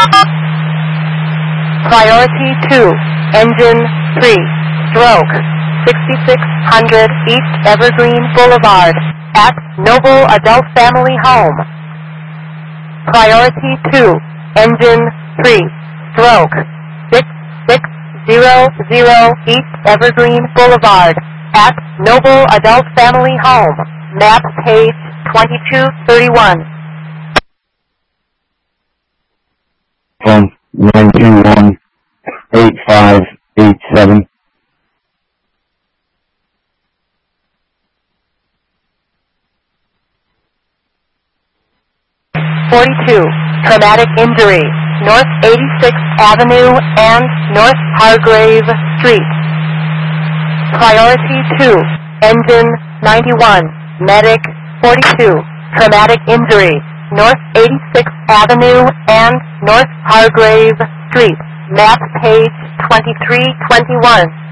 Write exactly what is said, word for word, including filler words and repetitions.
Priority two, engine three, stroke, sixty-six hundred East Evergreen Boulevard, at Noble Adult Family Home. Priority two, engine three, stroke, six six zero zero East Evergreen Boulevard, at Noble Adult Family Home. Map page twenty-two thirty-one. Phone nine two one, eight five eight seven. forty-two, traumatic injury, North eighty-sixth Avenue and North Hargrave Street. Priority two, engine ninety-one, medic forty-two, traumatic injury, North eighty-sixth Avenue and North Hargrave Street. Map page twenty-three twenty-one.